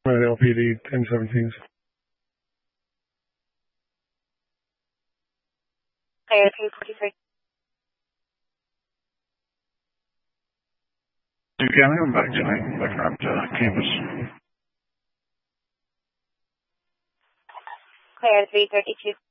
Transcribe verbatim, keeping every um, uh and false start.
Right, L P D ten seventeen. Clear three forty-three. You can come back tonight, back around uh, campus. Clear three thirty-two.